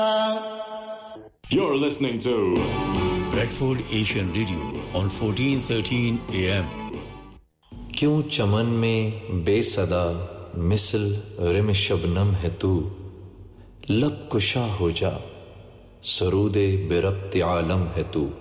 You're listening to Bradford Asian Radio on 1413 AM. क्यों चमन में बेसदा मिसल rim Shabnam है तू, लब कुशा हो जा सरूदे बिरब्त आलम है तू।